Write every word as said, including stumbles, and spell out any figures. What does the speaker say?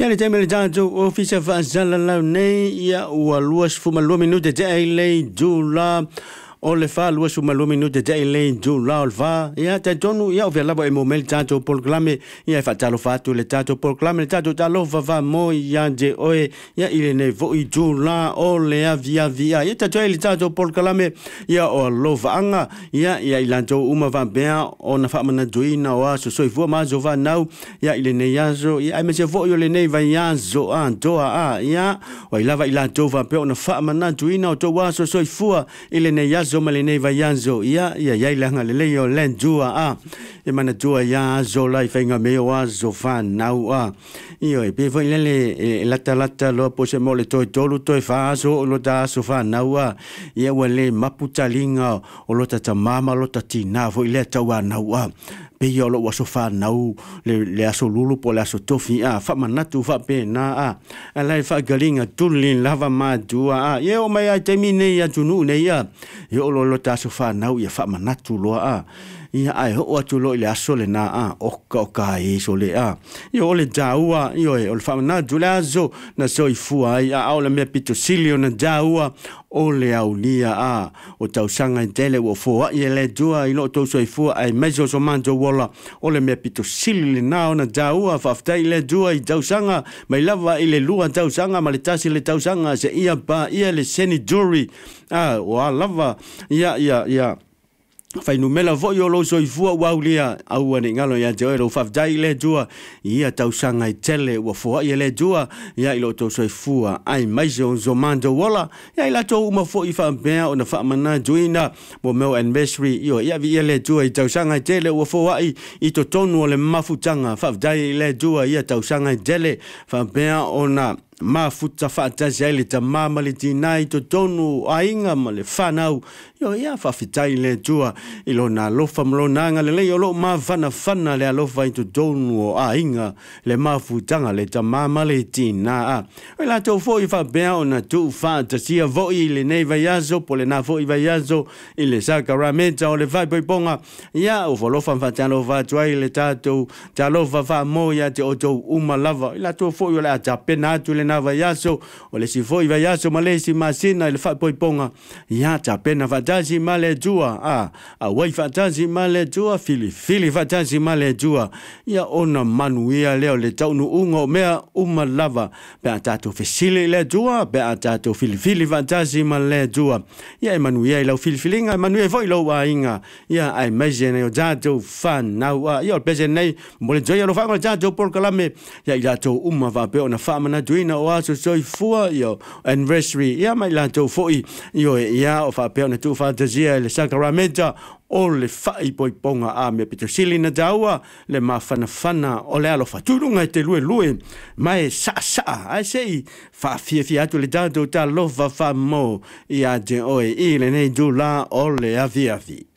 Ya le teme le tātou ofisa whaasala lau nei ia ua luas fumalua minute te ai lei jula o le wha luas fumalua minute te ai lei jula o le wha ia te tonu ia o vea labo e mo mele tātou polklame ia e whaatalo whātu le tātou polklame le tātou talo whawa mo ia je oe ia ile nei vo i jula o le avi avi ia ia tātou le tātou polklame ia o lo vaanga ia ia ilantou uma va bea o na whaamana duina o aso soifua mazo va nau ia ile nei aso ia ai mese vo i o le nei vai aso a doa a ia o ilava ilantou va bea o na whaamana duina o tau aso soifua ile nei aso ma le nei vai aso ia ia ia ilanga le lei o len jua a e mana tua ia aso lai whainga meo aso fa nau a io e pe foi lele e lata lata lo po se mo le toi tolu toi fa aso o lo da aso fa nau a ia ua le maputalinga o lo tata mama lo tatina foi le taua nau a pe yo lo waso fa nau le le aso lulu po le aso tofi a fa manatu fa pe na a ala fa galinga tulin lava ma dua a ye o mai ai temine ya tunu ne ya yo lo lo taso fa nau ya fa manatu lo a ia ai ho atu lo le aso le na a o ka o ka e so le a yo le jaua yo e o le fa manatu le aso na so i fu ai a o le me pito silio na jaua o le aulia a o tau sanga i tele o fo i le dua i lo tau so i fu ai meso so manjo wola o le me pito sili na ona jaua fa ftai le dua i tau sanga mai lava i le lua tau sanga ma le tasi le tau sanga se ia pa ia le seni jury a o a lava ia ia ia fai numela vo yo lo so i fu wa ulia au ane ngalo ya te ero fa ftai le dua ia tau sanga i tele o fo i le dua ia i lo tau so i fu ai meso so manjo wola ia i la tau uma fo i fa bea o na fa mana juina mo meo anniversary io ia vi le dua i tau sanga i tele o fo ai i to tonu o le mafutanga fa ftai le dua ia tau sanga i tele fa bea o na ma futa fata jele ta mama le tinai to tonu ainga ma le fanau yo ia fa fitai le tua ilo na lofa mlonanga le le lo ma fana fana le lofa to tonu ainga le ma futanga le ta mama le tina a la to foi fa bea ona tu fata sia voi le nei vaiazo po le na voi vaiazo ile sacramento o le vai poi ponga ia o lofa fata lo va tuai le tato ta lofa fa moya te o to uma lava la to foi la ta penato le na vaiaso o le si foi vaiaso ma le si masina le fa poi ponga ia ta pena fatazi ma le tua a a wai fatazi ma le tua fili fili fatazi ma le tua ia ona manuia leo le taunu ungo mea uma lava pe atato fesile le tua pe atato fili fili fatazi ma le tua ia manuia i lau fili filinga manuia foi lo wainga ia ai mezene o jato fan na ia pese nei mo le joia lo fa ko jato por kalame ia jato uma va pe ona fa mana duina o aso soifua io anniversary ia mai la tau foi io ia o fa pe ona tu fantasia le sacramento o le fai poi ponga a me pito silina daua le mafana fana o le alo faturunga te lue lue mai sa sa ai sei fa fia fia tu le dado ta lova fa mo ia de oi ile nei dula o le avi avi